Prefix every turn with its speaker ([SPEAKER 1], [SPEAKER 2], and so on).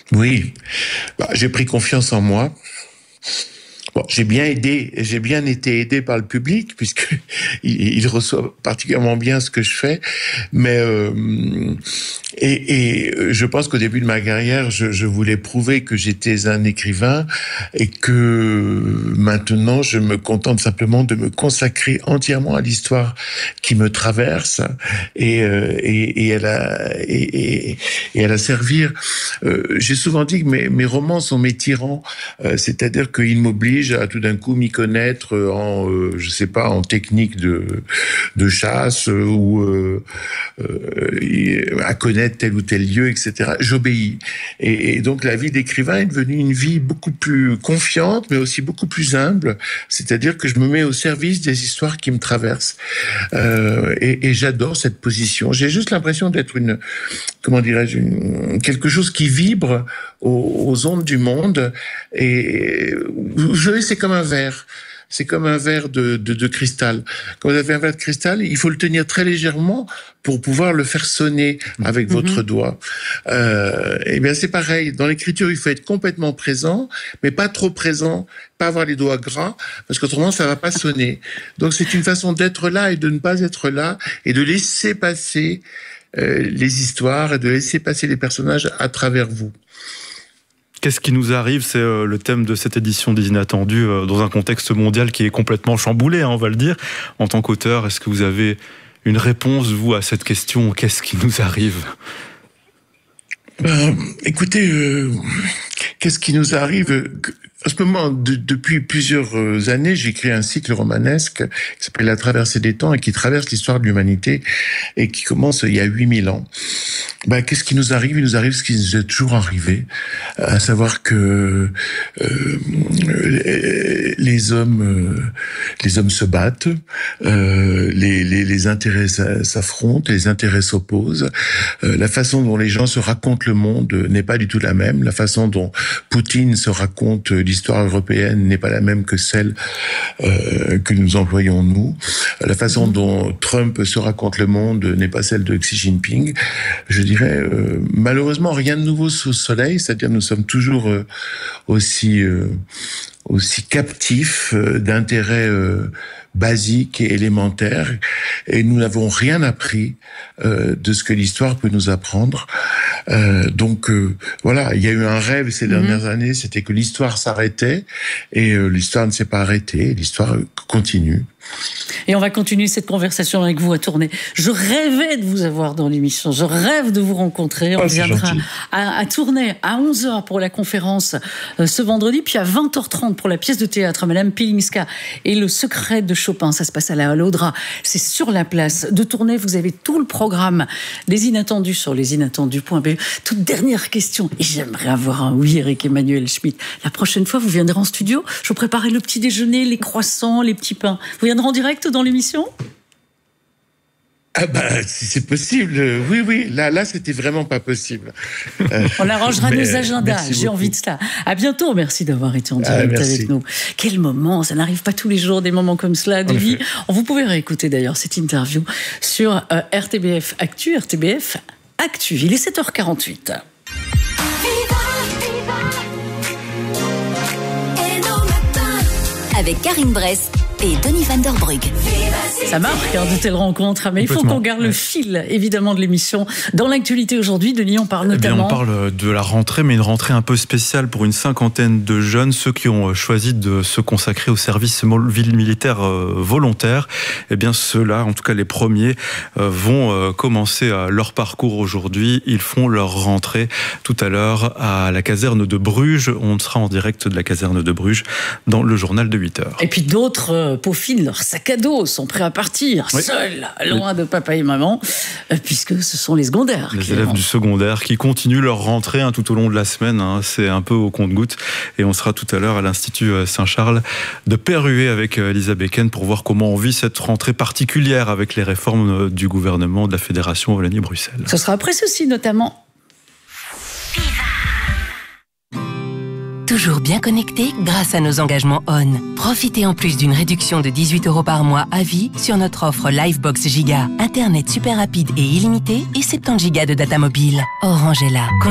[SPEAKER 1] Oui, j'ai pris confiance en moi. Bon, j'ai bien été aidé par le public puisque il reçoit particulièrement bien ce que je fais, mais je pense qu'au début de ma carrière, je voulais prouver que j'étais un écrivain et que maintenant je me contente simplement de me consacrer entièrement à l'histoire qui me traverse et à la servir. J'ai souvent dit que mes romans sont mes tyrans, c'est-à-dire qu'ils m'obligent à tout d'un coup m'y connaître en technique de chasse ou à connaître tel ou tel lieu, etc. J'obéis. Et donc la vie d'écrivain est devenue une vie beaucoup plus confiante, mais aussi beaucoup plus humble. C'est-à-dire que je me mets au service des histoires qui me traversent. Et j'adore cette position. J'ai juste l'impression d'être quelque chose qui vibre aux ondes du monde. Et c'est comme un verre. C'est comme un verre de cristal. Quand vous avez un verre de cristal, il faut le tenir très légèrement pour pouvoir le faire sonner avec votre doigt. Et bien c'est pareil. Dans l'écriture, il faut être complètement présent, mais pas trop présent, pas avoir les doigts gras, parce qu'autrement ça va pas sonner. Donc c'est une façon d'être là et de ne pas être là, et de laisser passer les histoires et de laisser passer les personnages à travers vous.
[SPEAKER 2] Qu'est-ce qui nous arrive ? C'est le thème de cette édition des Inattendus dans un contexte mondial qui est complètement chamboulé, on va le dire. En tant qu'auteur, est-ce que vous avez une réponse, vous, à cette question ? Qu'est-ce qui nous arrive ?
[SPEAKER 1] Écoutez, qu'est-ce qui nous arrive ? En ce moment, depuis plusieurs années, j'écris un cycle romanesque qui s'appelle La traversée des temps et qui traverse l'histoire de l'humanité et qui commence il y a 8000 ans. Qu'est-ce qui nous arrive ? Il nous arrive ce qui nous est toujours arrivé, à savoir que les hommes se battent, les intérêts s'affrontent, les intérêts s'opposent. La façon dont les gens se racontent le monde n'est pas du tout la même. La façon dont Poutine se raconte l'histoire européenne n'est pas la même que celle que nous employons nous. La façon dont Trump se raconte le monde n'est pas celle de Xi Jinping. Je dirais, malheureusement, rien de nouveau sous le soleil, c'est-à-dire nous sommes toujours aussi captifs d'intérêts basiques et élémentaires, et nous n'avons rien appris de ce que l'histoire peut nous apprendre. Donc voilà, il y a eu un rêve ces dernières années, c'était que l'histoire s'arrêtait, et l'histoire ne s'est pas arrêtée, l'histoire continue.
[SPEAKER 3] Et on va continuer cette conversation avec vous à Tournai. Je rêvais de vous avoir dans l'émission, je rêve de vous rencontrer. On viendra à Tournai à 11h pour la conférence ce vendredi, puis à 20h30 pour la pièce de théâtre Madame Pilinska et le secret de Chopin. Ça se passe à la Halle-Audra, c'est sur la place de Tournai. Vous avez tout le programme des Inattendus sur lesinattendus.be. Toute dernière question, et j'aimerais avoir un oui, Eric Emmanuel Schmitt. La prochaine fois, vous viendrez en studio, je vous préparerai le petit déjeuner, les croissants, les petits pains. Vous viendrez en direct dans l'émission ?
[SPEAKER 1] Si c'est possible, oui. Là, c'était vraiment pas possible.
[SPEAKER 3] On arrangera nos agendas. J'ai envie de cela. À bientôt. Merci d'avoir été en direct avec nous. Quel moment. Ça n'arrive pas tous les jours, des moments comme cela de vie. Vous pouvez réécouter d'ailleurs cette interview sur RTBF Actu, RTBF Actu. Il est 7h48.
[SPEAKER 4] Avec Karine Bress et Denis Van der Brugge.
[SPEAKER 3] Ça marque de telles rencontres, mais il faut qu'on garde le fil, évidemment, de l'émission. Dans l'actualité aujourd'hui, Denis, on parle notamment...
[SPEAKER 2] on parle de la rentrée, mais une rentrée un peu spéciale pour une cinquantaine de jeunes, ceux qui ont choisi de se consacrer au service militaire volontaire. Eh bien, ceux-là, en tout cas les premiers, vont commencer leur parcours aujourd'hui. Ils font leur rentrée tout à l'heure à la caserne de Bruges. On sera en direct de la caserne de Bruges dans le journal de 8h.
[SPEAKER 3] Et puis d'autres peaufinent leur sac à dos, sont prêts à partir, seuls, loin de papa et maman, puisque ce sont les secondaires.
[SPEAKER 2] Les élèves du secondaire qui continuent leur rentrée tout au long de la semaine. C'est un peu au compte-gouttes. Et on sera tout à l'heure à l'Institut Saint-Charles de Perruet avec Lisa Becken pour voir comment on vit cette rentrée particulière avec les réformes du gouvernement de la Fédération Wallonie-Bruxelles.
[SPEAKER 3] Ce sera après ceci, notamment.
[SPEAKER 4] Toujours bien connecté grâce à nos engagements ON. Profitez en plus d'une réduction de 18 € par mois à vie sur notre offre Livebox Giga. Internet super rapide et illimité et 70 Go de data mobile. Orange est là.